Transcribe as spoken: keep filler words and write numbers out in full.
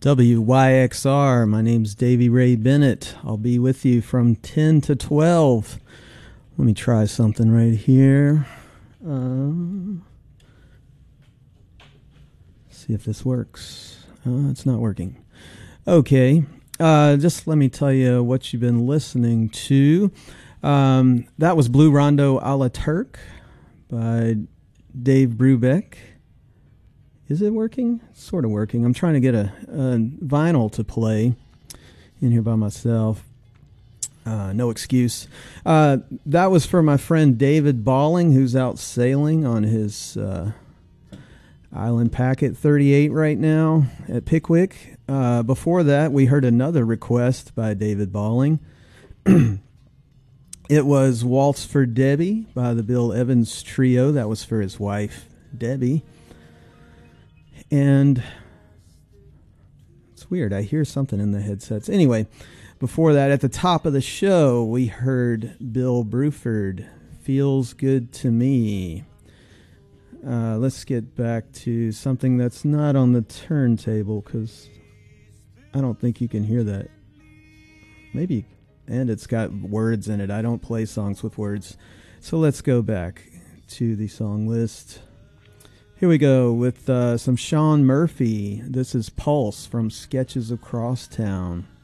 W Y X R. My name's Davey Ray Bennett. I'll be with you from ten to twelve. Let me try something right here. Um, see if this works. Uh, it's not working. Okay. Uh, just let me tell you what you've been listening to. Um, that was Blue Rondo a la Turk by Dave Brubeck. Is it working? It's sort of working. I'm trying to get a, a vinyl to play in here by myself. Uh, no excuse. Uh, that was for my friend David Balling, who's out sailing on his uh, Island Packet thirty-eight right now at Pickwick. Uh, before that, we heard another request by David Balling. It was Waltz for Debbie by the Bill Evans Trio. That was for his wife, Debbie. And it's weird. I hear something in the headsets. Anyway, before that, at the top of the show, we heard Bill Bruford, Feels Good to Me. Uh, let's get back to something that's not on the turntable, because I don't think you can hear that. Maybe, and it's got words in it. I don't play songs with words. So let's go back to the song list. Here we go with uh, some Sean Murphy. This is Pulse from Sketches of Crosstown.